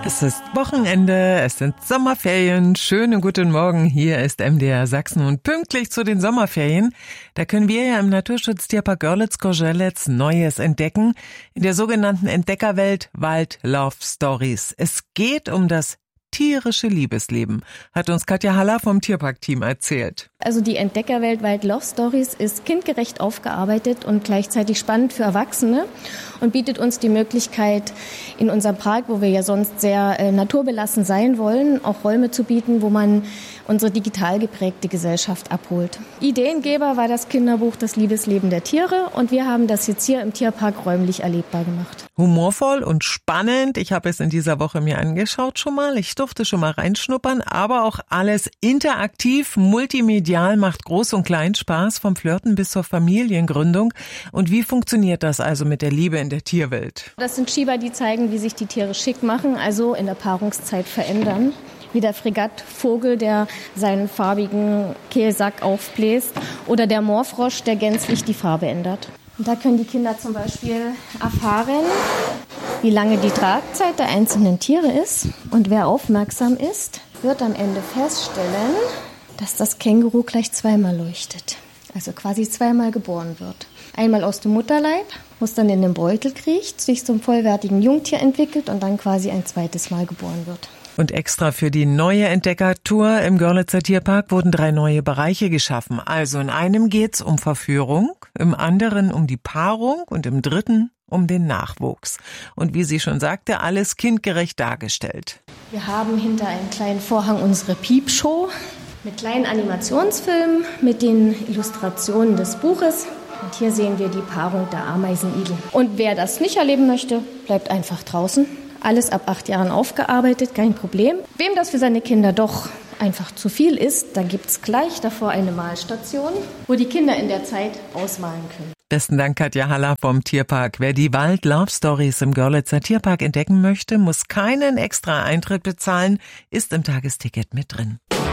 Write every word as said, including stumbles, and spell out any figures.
Es ist Wochenende, es sind Sommerferien. Schönen guten Morgen, hier ist M D R Sachsen und pünktlich zu den Sommerferien, da können wir ja im Naturschutztierpark Görlitz-Gorzelec Neues entdecken, in der sogenannten Entdeckerwelt Wild Love Stories. Es geht um das tierische Liebesleben, hat uns Katja Haller vom Tierpark-Team erzählt. Also die Entdeckerwelt Wild Love Stories ist kindgerecht aufgearbeitet und gleichzeitig spannend für Erwachsene und bietet uns die Möglichkeit, in unserem Park, wo wir ja sonst sehr äh, naturbelassen sein wollen, auch Räume zu bieten, wo man unsere digital geprägte Gesellschaft abholt. Ideengeber war das Kinderbuch Das Liebesleben der Tiere und wir haben das jetzt hier im Tierpark räumlich erlebbar gemacht. Humorvoll und spannend. Ich habe es in dieser Woche mir angeschaut schon mal. Ich durfte schon mal reinschnuppern, aber auch alles interaktiv, multimedial, macht Groß und Klein Spaß, vom Flirten bis zur Familiengründung. Und wie funktioniert das also mit der Liebe in der Tierwelt? Das sind Schieber, die zeigen, wie sich die Tiere schick machen, also in der Paarungszeit verändern. Wie der Fregattvogel, der seinen farbigen Kehlsack aufbläst, oder der Moorfrosch, der gänzlich die Farbe ändert. Und da können die Kinder zum Beispiel erfahren, wie lange die Tragzeit der einzelnen Tiere ist. Und wer aufmerksam ist, wird am Ende feststellen, dass das Känguru gleich zweimal leuchtet. Also quasi zweimal geboren wird. Einmal aus dem Mutterleib, wo es dann in den Beutel kriecht, sich zum vollwertigen Jungtier entwickelt und dann quasi ein zweites Mal geboren wird. Und extra für die neue Entdeckertour im Görlitzer Tierpark wurden drei neue Bereiche geschaffen. Also in einem geht's um Verführung, im anderen um die Paarung und im dritten um den Nachwuchs. Und wie sie schon sagte, alles kindgerecht dargestellt. Wir haben hinter einem kleinen Vorhang unsere Piepshow mit kleinen Animationsfilmen, mit den Illustrationen des Buches. Und hier sehen wir die Paarung der Ameisenigel. Und wer das nicht erleben möchte, bleibt einfach draußen. Alles ab acht Jahren aufgearbeitet, kein Problem. Wem das für seine Kinder doch einfach zu viel ist, da gibt's gleich davor eine Malstation, wo die Kinder in der Zeit ausmalen können. Besten Dank, Katja Haller vom Tierpark. Wer die Wild Love Stories im Görlitzer Tierpark entdecken möchte, muss keinen extra Eintritt bezahlen, ist im Tagesticket mit drin.